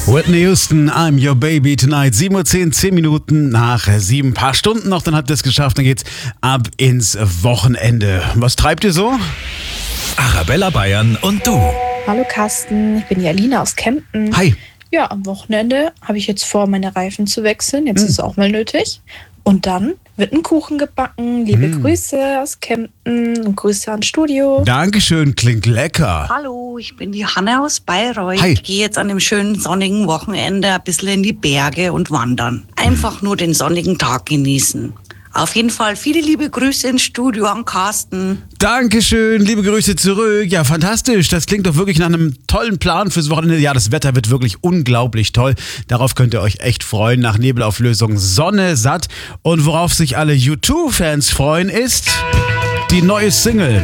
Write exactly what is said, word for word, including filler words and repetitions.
Whitney Houston, I'm Your Baby Tonight. sieben Uhr zehn, zehn Minuten nach sieben. Paar Stunden noch, dann habt ihr es geschafft. Dann geht's ab ins Wochenende. Was treibt ihr so? Arabella Bayern und du. Hallo Carsten, ich bin die Alina aus Kempten. Hi. Ja, am Wochenende habe ich jetzt vor, meine Reifen zu wechseln. Jetzt hm. ist es auch mal nötig. Und dann wird ein Kuchen gebacken. Liebe hm. Grüße aus Kempten und Grüße ans Studio. Dankeschön, klingt lecker. Hallo, ich bin die Hanne aus Bayreuth. Hi. Ich gehe jetzt an dem schönen sonnigen Wochenende ein bisschen in die Berge und wandern. Einfach nur den sonnigen Tag genießen. Auf jeden Fall viele liebe Grüße ins Studio an Carsten. Dankeschön, liebe Grüße zurück. Ja, fantastisch. Das klingt doch wirklich nach einem tollen Plan fürs Wochenende. Ja, das Wetter wird wirklich unglaublich toll. Darauf könnt ihr euch echt freuen. Nach Nebelauflösung Sonne satt. Und worauf sich alle U zwei Fans freuen, ist die neue Single.